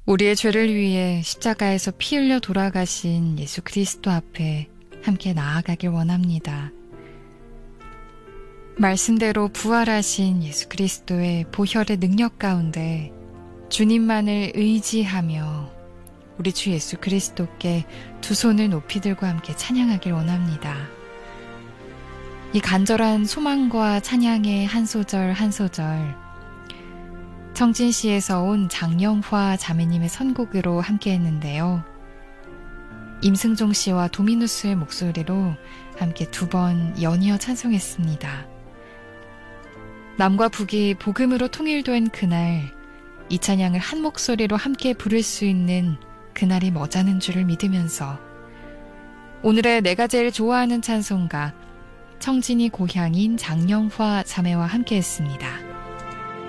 우리의 죄를 위해 십자가에서 피 흘려 돌아가신 예수 그리스도 앞에 함께 나아가길 원합니다. 말씀대로 부활하신 예수 그리스도의 보혈의 능력 가운데 주님만을 의지하며 우리 주 예수 그리스도께 두 손을 높이 들고 함께 찬양하길 원합니다. 이 간절한 소망과 찬양의 한 소절 한 소절, 청진시에서 온 장영화 자매님의 선곡으로 함께 했는데요. 임승종 씨와 도미누스의 목소리로 함께 두 번 연이어 찬송했습니다. 남과 북이 복음으로 통일된 그날, 이 찬양을 한 목소리로 함께 부를 수 있는 그날이 머자는 줄을 믿으면서 오늘의 내가 제일 좋아하는 찬송가 청진이 고향인 장영화 자매와 함께 했습니다.